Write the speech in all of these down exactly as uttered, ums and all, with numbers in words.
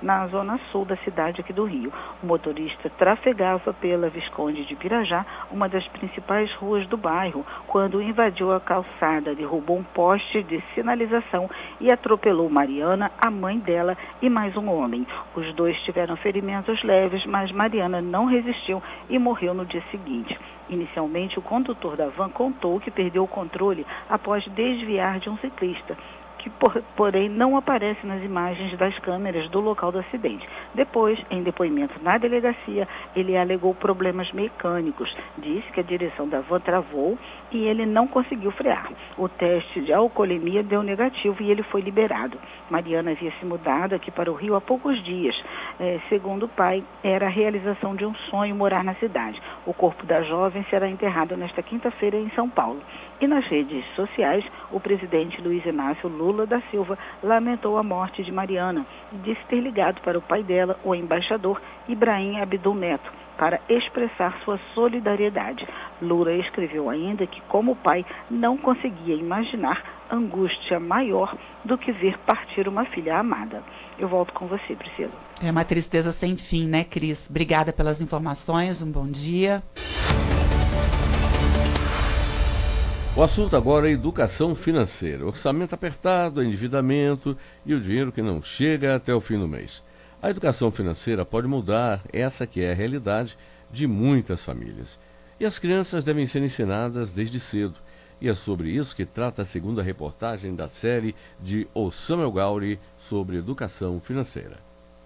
na zona sul da cidade aqui do Rio. O motorista trafegava pela Visconde de Pirajá, uma das principais ruas do bairro, quando invadiu a calçada, derrubou um poste de sinalização e atropelou Mariana, a mãe dela e mais um homem. Os dois tiveram ferimentos leves, mas Mariana não resistiu e morreu no dia seguinte. Inicialmente, o condutor da van contou que perdeu o controle após desviar de um ciclista, que por, porém não aparece nas imagens das câmeras do local do acidente. Depois, em depoimento na delegacia, ele alegou problemas mecânicos. Disse que a direção da van travou e ele não conseguiu frear. O teste de alcoolemia deu negativo e ele foi liberado. Mariana havia se mudado aqui para o Rio há poucos dias. É, segundo o pai, era a realização de um sonho morar na cidade. O corpo da jovem será enterrado nesta quinta-feira em São Paulo. E nas redes sociais, o presidente Luiz Inácio Lula da Silva lamentou a morte de Mariana e disse ter ligado para o pai dela, o embaixador Ibrahim Abdul Neto, para expressar sua solidariedade. Lula escreveu ainda que, como pai, não conseguia imaginar angústia maior do que ver partir uma filha amada. Eu volto com você, Priscila. É uma tristeza sem fim, né, Cris? Obrigada pelas informações, um bom dia. O assunto agora é educação financeira, orçamento apertado, endividamento e o dinheiro que não chega até o fim do mês. A educação financeira pode mudar essa que é a realidade de muitas famílias. E as crianças devem ser ensinadas desde cedo. E é sobre isso que trata a segunda reportagem da série de Osama El Gauri sobre educação financeira.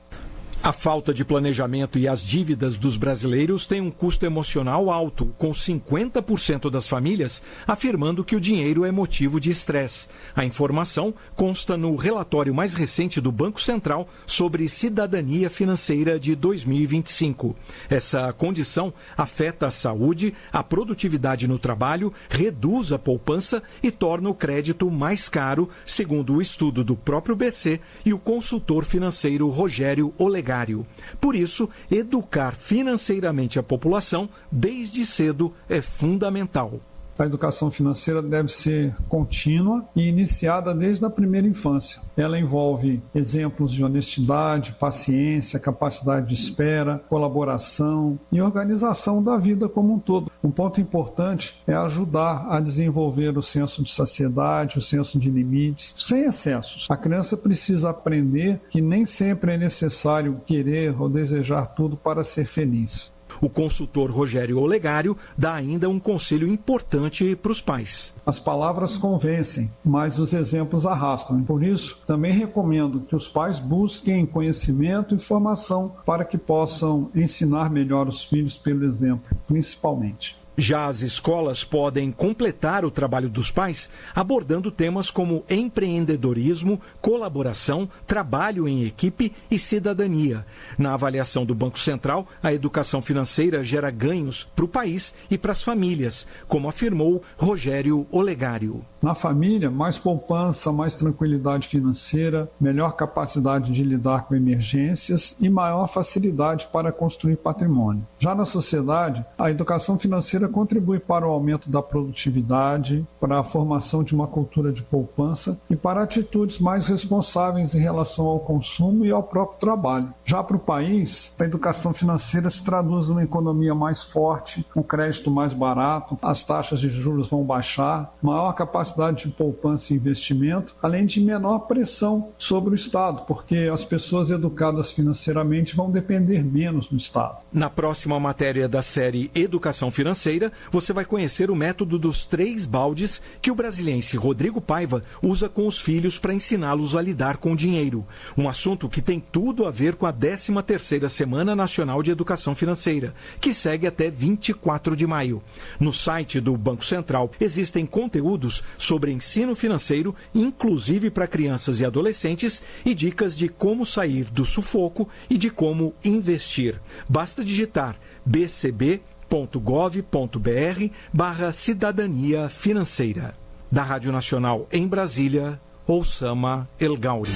A falta de planejamento e as dívidas dos brasileiros têm um custo emocional alto, com cinquenta por cento das famílias afirmando que o dinheiro é motivo de estresse. A informação consta no relatório mais recente do Banco Central sobre cidadania financeira de dois mil e vinte e cinco. Essa condição afeta a saúde, a produtividade no trabalho, reduz a poupança e torna o crédito mais caro, segundo o estudo do próprio B C e o consultor financeiro Rogério Olegário. Por isso, educar financeiramente a população desde cedo é fundamental. A educação financeira deve ser contínua e iniciada desde a primeira infância. Ela envolve exemplos de honestidade, paciência, capacidade de espera, colaboração e organização da vida como um todo. Um ponto importante é ajudar a desenvolver o senso de saciedade, o senso de limites, sem excessos. A criança precisa aprender que nem sempre é necessário querer ou desejar tudo para ser feliz. O consultor Rogério Olegário dá ainda um conselho importante para os pais. As palavras convencem, mas os exemplos arrastam. Por isso, também recomendo que os pais busquem conhecimento e formação para que possam ensinar melhor os filhos pelo exemplo, principalmente. Já as escolas podem completar o trabalho dos pais abordando temas como empreendedorismo, colaboração, trabalho em equipe e cidadania. Na avaliação do Banco Central, a educação financeira gera ganhos para o país e para as famílias, como afirmou Rogério Olegário. Na família, mais poupança, mais tranquilidade financeira, melhor capacidade de lidar com emergências e maior facilidade para construir patrimônio. Já na sociedade, a educação financeira contribui para o aumento da produtividade, para a formação de uma cultura de poupança e para atitudes mais responsáveis em relação ao consumo e ao próprio trabalho. Já para o país, a educação financeira se traduz numa economia mais forte, um crédito mais barato, as taxas de juros vão baixar, maior capacidade de poupança e investimento, além de menor pressão sobre o Estado, porque as pessoas educadas financeiramente vão depender menos do Estado. Na próxima matéria da série Educação Financeira, você vai conhecer o método dos três baldes que o brasiliense Rodrigo Paiva usa com os filhos para ensiná-los a lidar com o dinheiro. Um assunto que tem tudo a ver com a décima terceira Semana Nacional de Educação Financeira, que segue até vinte e quatro de maio. No site do Banco Central existem conteúdos sobre ensino financeiro, inclusive para crianças e adolescentes, e dicas de como sair do sufoco e de como investir. Basta digitar bcb.gov.br barra cidadania financeira. Da Rádio Nacional em Brasília, Osama El Gauri.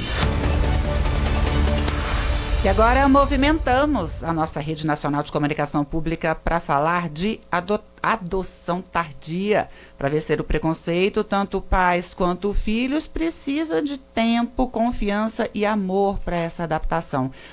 E agora movimentamos a nossa Rede Nacional de Comunicação Pública para falar de ado- adoção tardia. Para vencer o preconceito, tanto pais quanto filhos precisam de tempo, confiança e amor para essa adaptação.